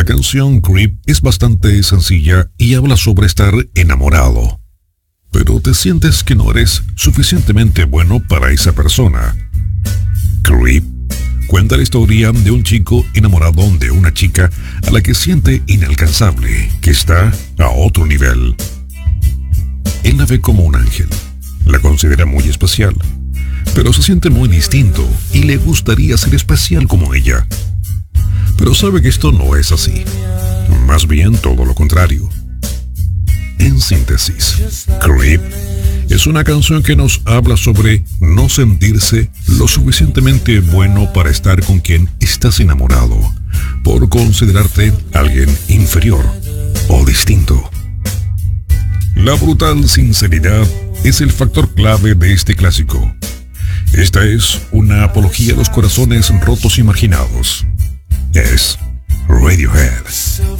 La canción Creep es bastante sencilla y habla sobre estar enamorado, pero te sientes que no eres suficientemente bueno para esa persona. Creep cuenta la historia de un chico enamorado de una chica a la que siente inalcanzable, que está a otro nivel. Él la ve como un ángel, la considera muy especial, pero se siente muy distinto y le gustaría ser especial como ella. Pero sabe que esto no es así, más bien todo lo contrario. En síntesis, Creep es una canción que nos habla sobre no sentirse lo suficientemente bueno para estar con quien estás enamorado, por considerarte alguien inferior o distinto. La brutal sinceridad es el factor clave de este clásico. Esta es una apología a los corazones rotos y marginados. Es Radiohead.